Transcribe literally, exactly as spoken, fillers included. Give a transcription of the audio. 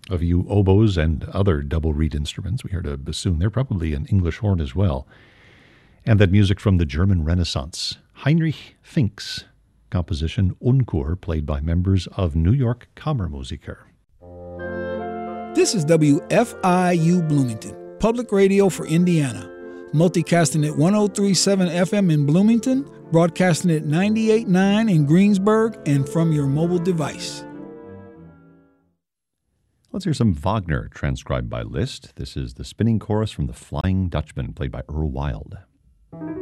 Of you oboes and other double reed instruments, we heard a bassoon there, probably an English horn as well. And that music from the German Renaissance. Heinrich Fink's composition Unkur, played by members of New York Kammermusiker. This is W F I U Bloomington, public radio for Indiana. Multicasting at one oh three point seven F M in Bloomington, broadcasting at ninety-eight point nine in Greensburg, and from your mobile device. Let's hear some Wagner transcribed by Liszt. This is the spinning chorus from The Flying Dutchman, played by Earl Wild.